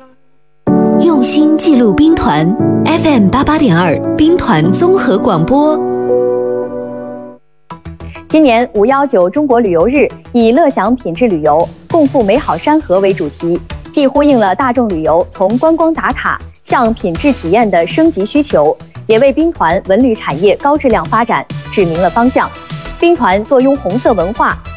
用心记录兵团 FM88.2 兵团综合广播。 今年519中国旅游日以乐享品质旅游，共赴美好山河为主题，既呼应了大众旅游从观光打卡向品质体验的升级需求，也为兵团文旅产业高质量发展指明了方向。兵团坐拥红色文化，